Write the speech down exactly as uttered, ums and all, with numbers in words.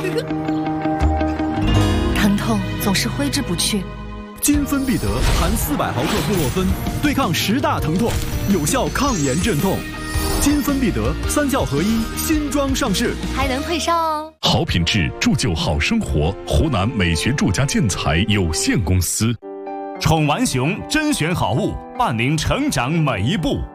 疼痛总是挥之不去。 金芬必得含四百毫克布洛芬，对抗十大疼痛，有效抗炎镇痛。金芬必得三效合一新装上市， 还能退烧哦。 好品质铸就好生活，湖南美学住家建材有限公司。 宠完熊甄选好物，伴您成长每一步。